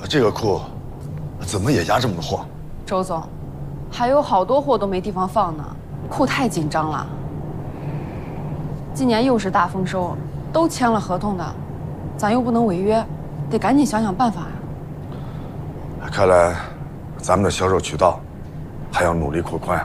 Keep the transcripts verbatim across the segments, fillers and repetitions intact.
这个库怎么也压这么多货？ 周总，还有好多货都没地方放呢，库太紧张了。今年又是大丰收，都签了合同的，咱又不能违约，得赶紧想想办法呀。 看来咱们的销售渠道还要努力扩宽。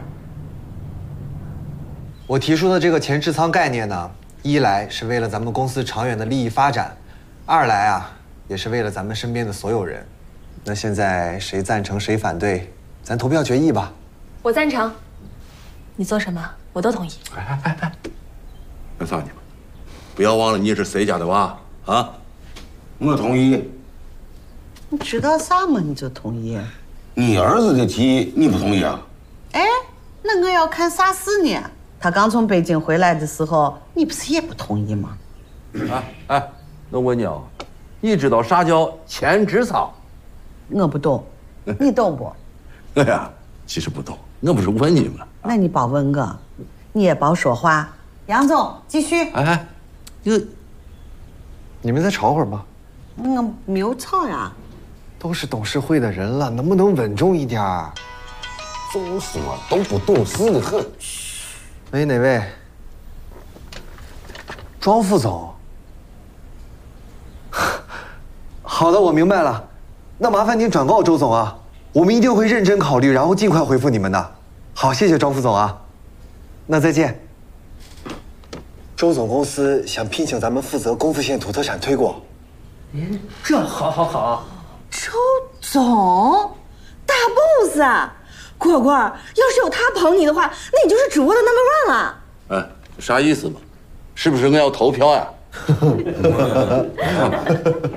我提出的这个前置仓概念呢，一来是为了咱们公司长远的利益发展，二来啊，也是为了咱们身边的所有人。那现在谁赞成谁反对，咱投票决议吧。 我赞成，你做什么我都同意。 哎哎哎哎，我操你们！不要忘了你是谁家的娃啊！ 我同意。 你知道啥嘛？你就同意？ 你儿子的提议你不同意啊？ 哎，那我要看啥事呢？他刚从北京回来的时候，你不是也不同意吗？ 哎哎，我问你啊，你知道啥叫前置仓？ 我不懂，你懂不？ 我呀，其实不懂，我不是问你们。 那你别问我，你也别说话。杨总，继续。 哎哎，你你们再吵会儿吧。 我没有吵呀。 都是董事会的人了，能不能稳重一点？ 总是嘛，都不懂事的很。 喂，哪位？庄副总。好的，我明白了。那麻烦您转告周总啊，我们一定会认真考虑，然后尽快回复你们的。好，谢谢庄副总啊。那再见。周总公司想聘请咱们负责功夫县土特产推广。 嗯，这好好好。 周总，大 boss 啊！果果，要是有他捧你的话，那你就是直播的 number one 了。 哎，啥意思嘛？是不是我要投票呀？